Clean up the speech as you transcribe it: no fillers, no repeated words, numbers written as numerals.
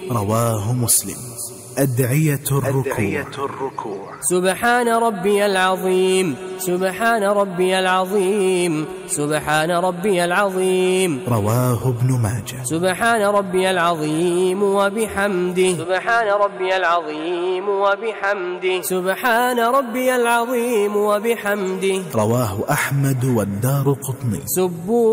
رواه مسلم. أدعية الركوع. سبحان ربي العظيم، سبحان ربي العظيم، سبحان ربي العظيم. رواه ابن ماجه. سبحان ربي العظيم وبحمده، سبحان ربي العظيم وبحمده، سبحان ربي العظيم وبحمده. رواه أحمد والدارقطني.